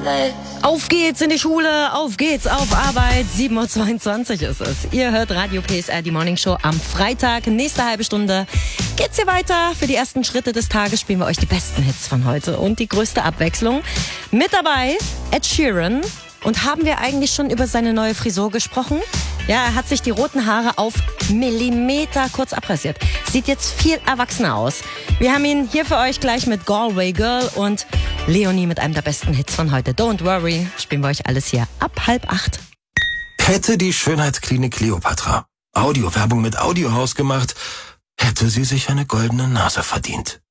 Auf geht's in die Schule, auf geht's auf Arbeit. 7:22 Uhr ist es. Ihr hört Radio PSR, die Morning Show am Freitag. Nächste halbe Stunde geht's hier weiter. Für die ersten Schritte des Tages spielen wir euch die besten Hits von heute und die größte Abwechslung. Mit dabei Ed Sheeran. Und haben wir eigentlich schon über seine neue Frisur gesprochen? Ja, er hat sich die roten Haare auf Millimeter kurz abrasiert. Sieht jetzt viel erwachsener aus. Wir haben ihn hier für euch gleich mit Galway Girl und Leonie mit einem der besten Hits von heute. Don't worry, spielen wir euch alles hier ab 7:30. Hätte die Schönheitsklinik Kleopatra Audiowerbung mit Audiohaus gemacht, hätte sie sich eine goldene Nase verdient.